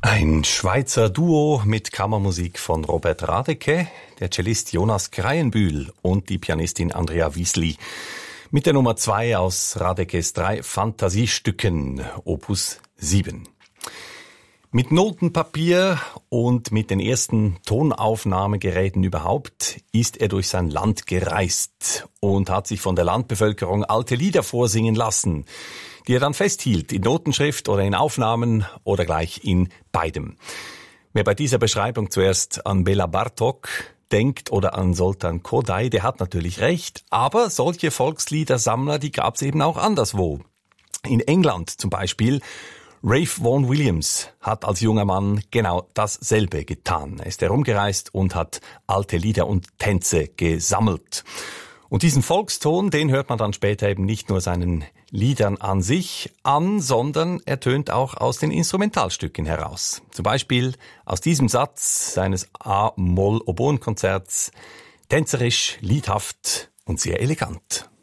Ein Schweizer Duo mit Kammermusik von Robert Radeke, der Cellist Jonas Kreienbühl und die Pianistin Andrea Wiesli mit der Nummer 2 aus Radekes 3 Fantasiestücken, Opus 7. Mit Notenpapier und mit den ersten Tonaufnahmegeräten überhaupt ist er durch sein Land gereist und hat sich von der Landbevölkerung alte Lieder vorsingen lassen, die er dann festhielt, in Notenschrift oder in Aufnahmen oder gleich in beidem. Wer bei dieser Beschreibung zuerst an Bela Bartok denkt oder an Zoltan Kodály, der hat natürlich recht, aber solche Volksliedersammler, die gab es eben auch anderswo. In England zum Beispiel. Ralph Vaughan Williams hat als junger Mann genau dasselbe getan. Er ist herumgereist und hat alte Lieder und Tänze gesammelt. Und diesen Volkston, den hört man dann später eben nicht nur seinen Liedern an sich an, sondern er tönt auch aus den Instrumentalstücken heraus. Zum Beispiel aus diesem Satz seines A-Moll-Oboenkonzerts, tänzerisch, liedhaft und sehr elegant.